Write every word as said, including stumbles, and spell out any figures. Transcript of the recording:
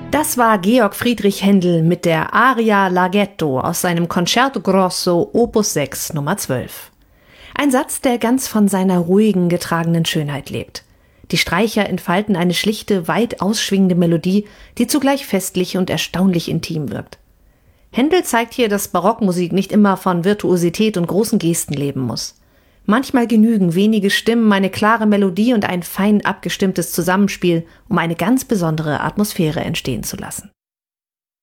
Das war Georg Friedrich Händel mit der Aria Larghetto aus seinem Concerto Grosso Opus sechs Nummer zwölf. Ein Satz, der ganz von seiner ruhigen, getragenen Schönheit lebt. Die Streicher entfalten eine schlichte, weit ausschwingende Melodie, die zugleich festlich und erstaunlich intim wirkt. Händel zeigt hier, dass Barockmusik nicht immer von Virtuosität und großen Gesten leben muss. Manchmal genügen wenige Stimmen, eine klare Melodie und ein fein abgestimmtes Zusammenspiel, um eine ganz besondere Atmosphäre entstehen zu lassen.